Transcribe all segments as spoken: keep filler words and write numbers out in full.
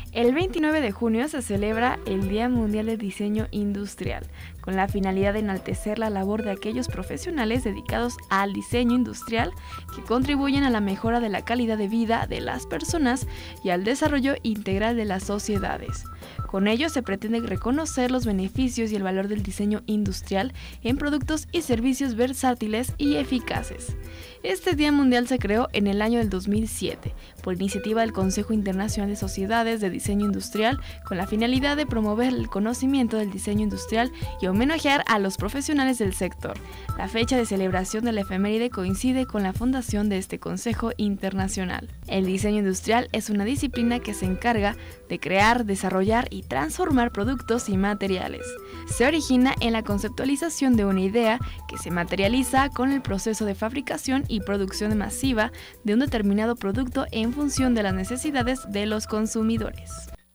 El veintinueve de junio se celebra el Día Mundial de Diseño Industrial, con la finalidad de enaltecer la labor de aquellos profesionales dedicados al diseño industrial que contribuyen a la mejora de la calidad de vida de las personas y al desarrollo integral de las sociedades. Con ello se pretende reconocer los beneficios y el valor del diseño industrial en productos y servicios versátiles y eficaces. Este Día Mundial se creó en el año del dos mil siete por iniciativa del Consejo Internacional de Sociedades de Diseño Industrial con la finalidad de promover el conocimiento del diseño industrial y homenajear a los profesionales del sector. La fecha de celebración de la efeméride coincide con la fundación de este Consejo Internacional. El diseño industrial es una disciplina que se encarga de crear, desarrollar y transformar productos y materiales. Se origina en la conceptualización de una idea que se materializa con el proceso de fabricación y producción masiva de un determinado producto en función de las necesidades de los consumidores.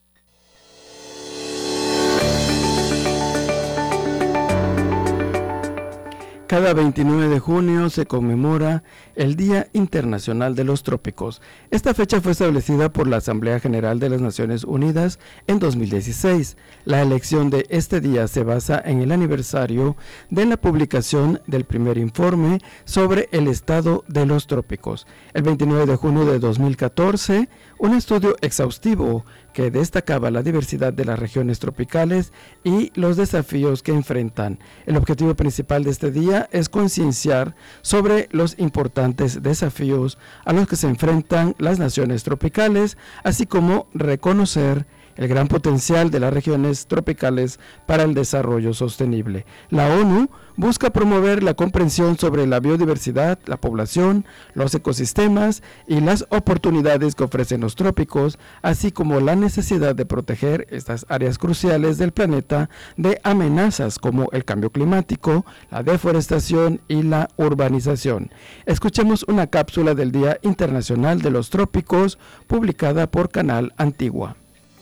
Cada veintinueve de junio se conmemora el Día Internacional de los Trópicos. Esta fecha fue establecida por la Asamblea General de las Naciones Unidas en dos mil dieciséis. La elección de este día se basa en el aniversario de la publicación del primer informe sobre el estado de los trópicos. El veintinueve de junio de dos mil catorce, un estudio exhaustivo que destacaba la diversidad de las regiones tropicales y los desafíos que enfrentan. El objetivo principal de este día es concienciar sobre los importantes desafíos a los que se enfrentan las naciones tropicales, así como reconocer el gran potencial de las regiones tropicales para el desarrollo sostenible. La ONU busca promover la comprensión sobre la biodiversidad, la población, los ecosistemas y las oportunidades que ofrecen los trópicos, así como la necesidad de proteger estas áreas cruciales del planeta de amenazas como el cambio climático, la deforestación y la urbanización. Escuchemos una cápsula del Día Internacional de los Trópicos, publicada por Canal Antigua.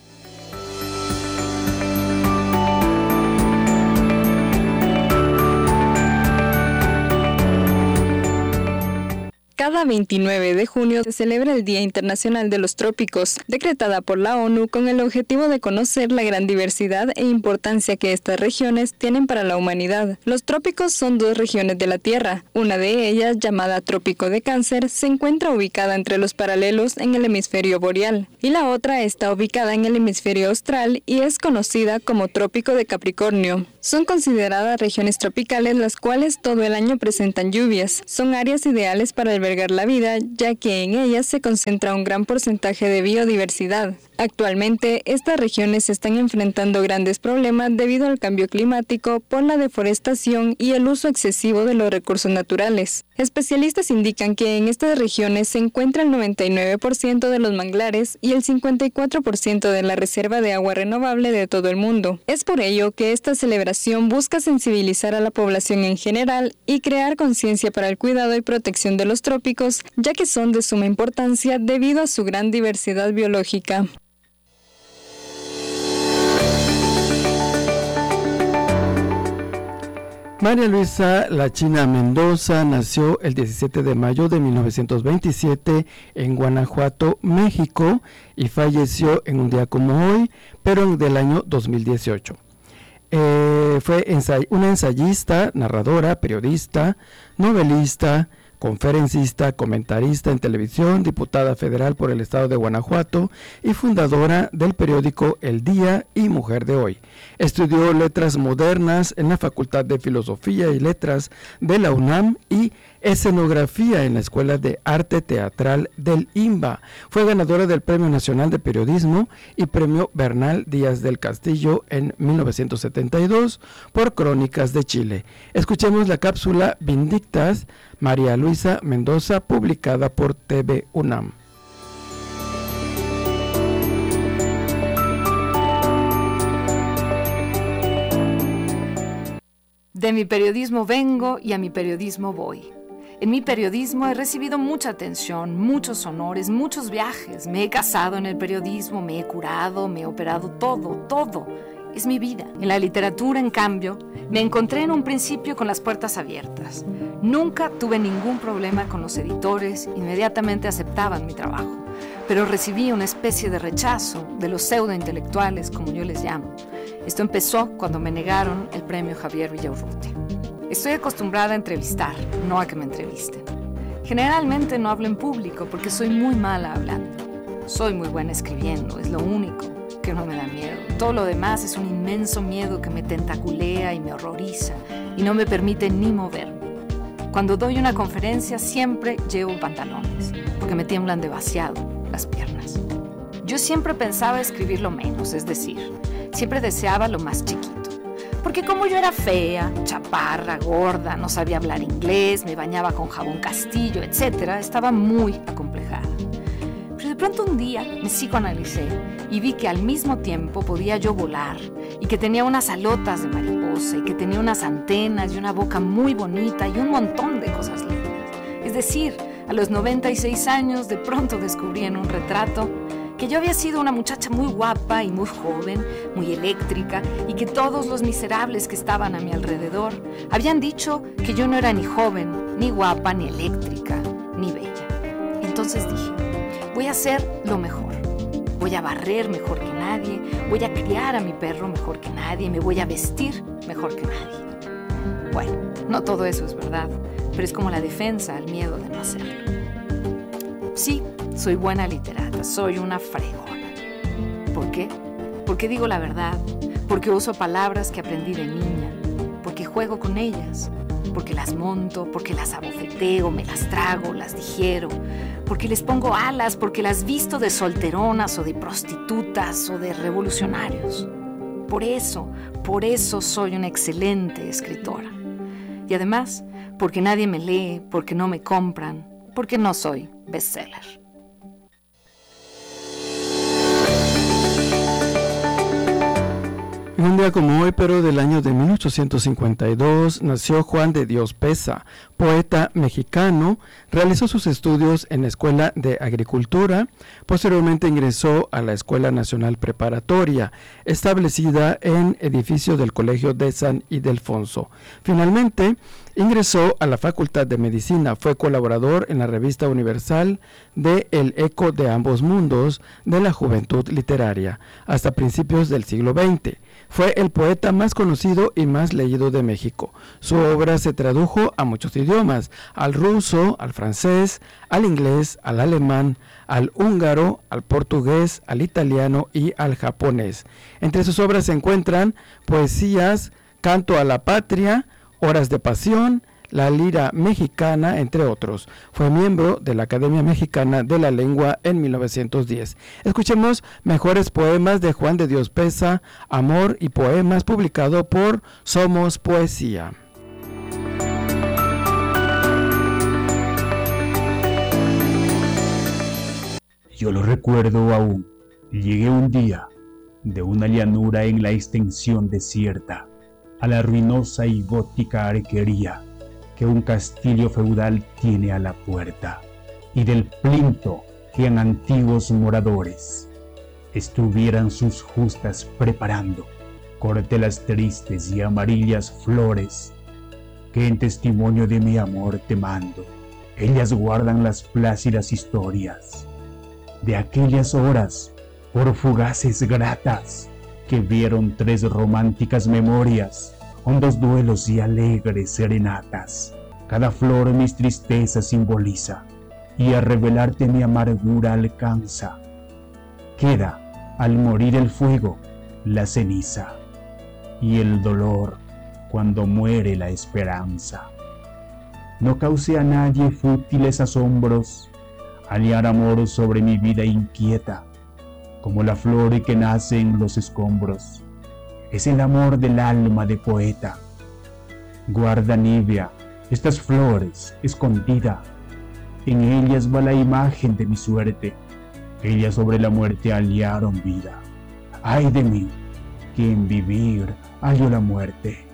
Cada veintinueve de junio se celebra el Día Internacional de los Trópicos, decretada por la ONU con el objetivo de conocer la gran diversidad e importancia que estas regiones tienen para la humanidad. Los trópicos son dos regiones de la Tierra. Una de ellas, llamada Trópico de Cáncer, se encuentra ubicada entre los paralelos en el hemisferio boreal, y la otra está ubicada en el hemisferio austral y es conocida como Trópico de Capricornio. Son consideradas regiones tropicales las cuales todo el año presentan lluvias. Son áreas ideales para albergar la vida, ya que en ellas se concentra un gran porcentaje de biodiversidad. Actualmente, estas regiones están enfrentando grandes problemas debido al cambio climático por la deforestación y el uso excesivo de los recursos naturales. Especialistas indican que en estas regiones se encuentra el noventa y nueve por ciento de los manglares y el cincuenta y cuatro por ciento de la reserva de agua renovable de todo el mundo. Es por ello que esta celebración busca sensibilizar a la población en general y crear conciencia para el cuidado y protección de los trópicos, ya que son de suma importancia debido a su gran diversidad biológica. María Luisa La China Mendoza nació el diecisiete de mayo de mil novecientos veintisiete en Guanajuato, México, y falleció en un día como hoy, pero del año dos mil dieciocho. Eh, fue ensay- una ensayista, narradora, periodista, novelista, conferencista, comentarista en televisión, diputada federal por el estado de Guanajuato y fundadora del periódico El Día y Mujer de Hoy. Estudió letras modernas en la Facultad de Filosofía y Letras de la UNAM y escenografía en la Escuela de Arte Teatral del I M B A. Fue ganadora del Premio Nacional de Periodismo y Premio Bernal Díaz del Castillo en mil novecientos setenta y dos por Crónicas de Chile. Escuchemos la cápsula Vindictas, María Luisa Mendoza, publicada por T V UNAM. De mi periodismo vengo y a mi periodismo voy. En mi periodismo he recibido mucha atención, muchos honores, muchos viajes. Me he casado en el periodismo, me he curado, me he operado, todo, todo. Es mi vida. En la literatura, en cambio, me encontré en un principio con las puertas abiertas. Nunca tuve ningún problema con los editores, inmediatamente aceptaban mi trabajo. pero recibí una especie de rechazo de los pseudointelectuales, como yo les llamo. Esto empezó cuando me negaron el premio Javier Villaurrutia. Estoy acostumbrada a entrevistar, no a que me entrevisten. Generalmente no hablo en público porque soy muy mala hablando. Soy muy buena escribiendo, es lo único que no me da miedo. Todo lo demás es un inmenso miedo que me tentaculea y me horroriza y no me permite ni moverme. Cuando doy una conferencia siempre llevo pantalones porque me tiemblan demasiado las piernas. Yo siempre pensaba escribir lo menos, es decir, siempre deseaba lo más chiquito. Porque como yo era fea, chaparra, gorda, no sabía hablar inglés, me bañaba con jabón Castillo, etcétera, estaba muy acomplejada. Pero de pronto un día me psicoanalicé y vi que al mismo tiempo podía yo volar y que tenía unas alotas de mariposa y que tenía unas antenas y una boca muy bonita y un montón de cosas lindas. Es decir, a los noventa y seis años de pronto descubrí en un retrato que yo había sido una muchacha muy guapa y muy joven, muy eléctrica, y que todos los miserables que estaban a mi alrededor habían dicho que yo no era ni joven, ni guapa, ni eléctrica, ni bella. Entonces dije, voy a hacer lo mejor. Voy a barrer mejor que nadie, voy a criar a mi perro mejor que nadie, me voy a vestir mejor que nadie. Bueno, no todo eso es verdad, pero es como la defensa al miedo de no hacerlo. Sí, soy buena literata, soy una fregona. ¿Por qué? Porque digo la verdad, porque uso palabras que aprendí de niña, porque juego con ellas, porque las monto, porque las abofeteo, me las trago, las digiero, porque les pongo alas, porque las visto de solteronas o de prostitutas o de revolucionarios. Por eso, por eso soy una excelente escritora. Y además, porque nadie me lee, porque no me compran, porque no soy bestseller. En un día como hoy, pero del año de mil ochocientos cincuenta y dos, nació Juan de Dios Peza, poeta mexicano. Realizó sus estudios en la Escuela de Agricultura. Posteriormente ingresó a la Escuela Nacional Preparatoria, establecida en edificio del Colegio de San Ildefonso. Finalmente, ingresó a la Facultad de Medicina. Fue colaborador en la revista Universal de El Eco de Ambos Mundos de la Juventud Literaria hasta principios del siglo veinte. Fue el poeta más conocido y más leído de México. Su obra se tradujo a muchos idiomas: al ruso, al francés, al inglés, al alemán, al húngaro, al portugués, al italiano y al japonés. Entre sus obras se encuentran poesías, Canto a la Patria, Horas de Pasión, La Lira Mexicana, entre otros. Fue miembro de la Academia Mexicana de la Lengua en mil novecientos diez. Escuchemos Mejores Poemas de Juan de Dios Peza, Amor y Poemas, publicado por Somos Poesía. Yo lo recuerdo aún. Llegué un día de una llanura en la extensión desierta a la ruinosa y gótica arquería que un castillo feudal tiene a la puerta, y del plinto que en antiguos moradores estuvieran sus justas preparando, corté las tristes y amarillas flores que en testimonio de mi amor te mando. Ellas guardan las plácidas historias de aquellas horas por fugaces gratas que vieron tres románticas memorias, hondos duelos y alegres serenatas. Cada flor mis tristezas simboliza y a revelarte mi amargura alcanza. Queda al morir el fuego la ceniza y el dolor cuando muere la esperanza. No cause a nadie fútiles asombros aliar amor sobre mi vida inquieta, como la flor que nace en los escombros. Es el amor del alma de poeta. Guarda nibia estas flores escondida, en ellas va la imagen de mi suerte. Ellas sobre la muerte aliaron vida. Ay de mí, que en vivir hallo la muerte.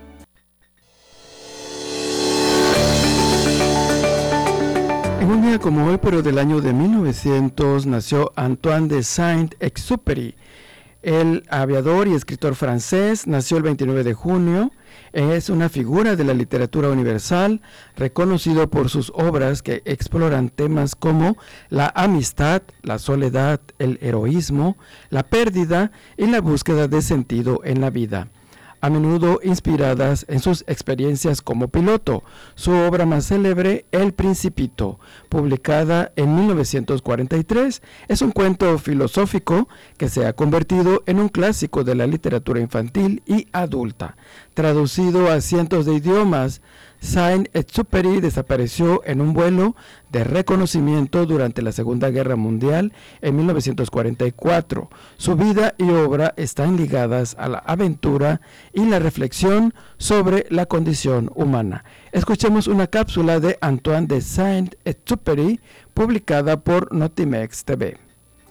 En un día como hoy, pero del año de mil novecientos, nació Antoine de Saint-Exupéry. El aviador y escritor francés nació el veintinueve de junio Es una figura de la literatura universal, reconocido por sus obras que exploran temas como la amistad, la soledad, el heroísmo, la pérdida y la búsqueda de sentido en la vida, a menudo inspiradas en sus experiencias como piloto. Su obra más célebre, El Principito, publicada en mil novecientos cuarenta y tres, es un cuento filosófico que se ha convertido en un clásico de la literatura infantil y adulta. Traducido a cientos de idiomas, Saint-Exupéry desapareció en un vuelo de reconocimiento durante la Segunda Guerra Mundial en mil novecientos cuarenta y cuatro. Su vida y obra están ligadas a la aventura y la reflexión sobre la condición humana. Escuchemos una cápsula de Antoine de Saint-Exupéry, publicada por Notimex T V.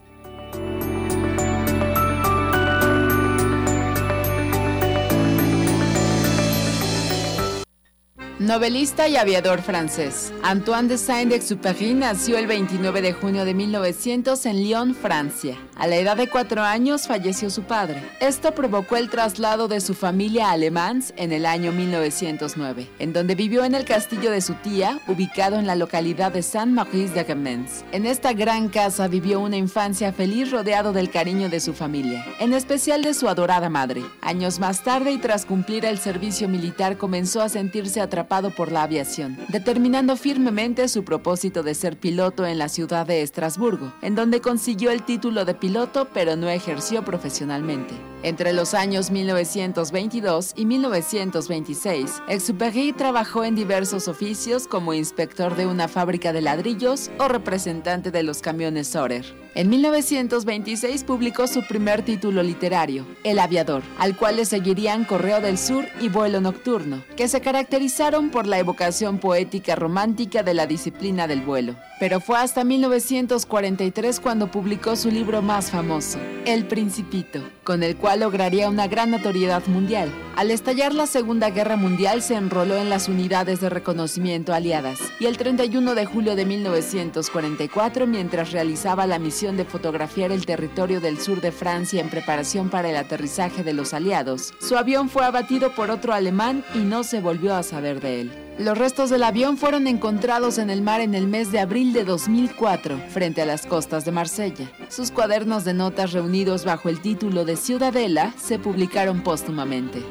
Novelista y aviador francés, Antoine de Saint-Exupéry nació el veintinueve de junio de mil novecientos en Lyon, Francia. A la edad de cuatro años falleció su padre. Esto provocó el traslado de su familia a Le Mans en el año mil novecientos nueve, en donde vivió en el castillo de su tía, ubicado en la localidad de Saint-Maurice-de-Gamens. En esta gran casa vivió una infancia feliz rodeado del cariño de su familia, en especial de su adorada madre. Años más tarde y tras cumplir el servicio militar comenzó a sentirse atrapado por la aviación, determinando firmemente su propósito de ser piloto en la ciudad de Estrasburgo, en donde consiguió el título de piloto pero no ejerció profesionalmente. Entre los años mil novecientos veintidós y mil novecientos veintiséis, Exupéry trabajó en diversos oficios como inspector de una fábrica de ladrillos o representante de los camiones Sorer. En mil novecientos veintiséis publicó su primer título literario, El Aviador, al cual le seguirían Correo del Sur y Vuelo Nocturno, que se caracterizaron por la evocación poética romántica de la disciplina del vuelo. Pero fue hasta mil novecientos cuarenta y tres cuando publicó su libro más famoso, El Principito, con el cual lograría una gran notoriedad mundial. Al estallar la Segunda Guerra Mundial se enroló en las unidades de reconocimiento aliadas y el treinta y uno de julio de mil novecientos cuarenta y cuatro, mientras realizaba la misión de fotografiar el territorio del sur de Francia en preparación para el aterrizaje de los aliados, su avión fue abatido por otro alemán y no se volvió a saber de él. Los restos del avión fueron encontrados en el mar en el mes de abril de dos mil cuatro, frente a las costas de Marsella. Sus cuadernos de notas reunidos bajo el título de Ciudadela se publicaron póstumamente.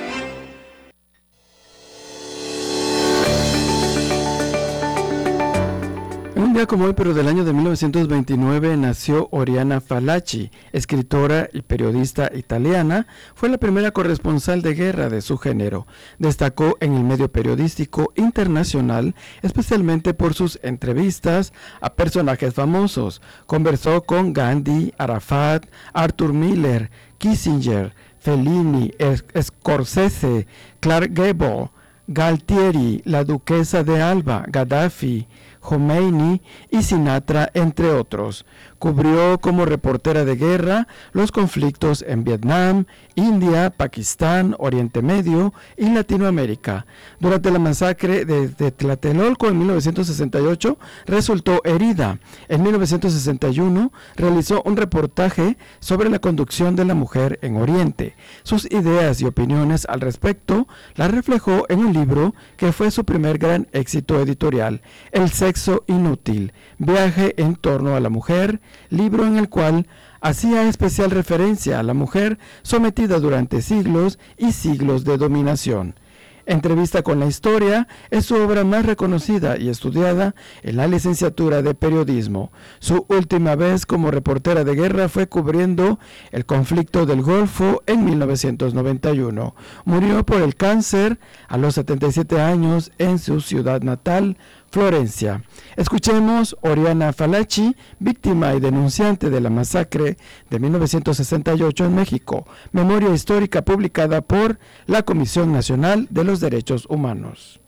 Un día como hoy, pero del año de mil novecientos veintinueve, nació Oriana Fallaci, escritora y periodista italiana. Fue la primera corresponsal de guerra de su género. Destacó en el medio periodístico internacional, especialmente por sus entrevistas a personajes famosos. Conversó con Gandhi, Arafat, Arthur Miller, Kissinger, Fellini, Scorsese, Clark Gable, Galtieri, la duquesa de Alba, Gaddafi, Khomeini y Sinatra, entre otros. Cubrió como reportera de guerra los conflictos en Vietnam, India, Pakistán, Oriente Medio y Latinoamérica. Durante la masacre de, de Tlatelolco en mil novecientos sesenta y ocho resultó herida. En mil novecientos sesenta y uno realizó un reportaje sobre la conducción de la mujer en Oriente. Sus ideas y opiniones al respecto las reflejó en un libro que fue su primer gran éxito editorial, El sexo inútil, viaje en torno a la mujer, libro en el cual hacía especial referencia a la mujer sometida durante siglos y siglos de dominación. Entrevista con la historia es su obra más reconocida y estudiada en la licenciatura de periodismo. Su última vez como reportera de guerra fue cubriendo el conflicto del Golfo en mil novecientos noventa y uno. Murió por el cáncer a los setenta y siete años en su ciudad natal, Florencia. Escuchemos Oriana Fallaci, víctima y denunciante de la masacre de mil novecientos sesenta y ocho en México, memoria histórica publicada por la Comisión Nacional de los Derechos Humanos.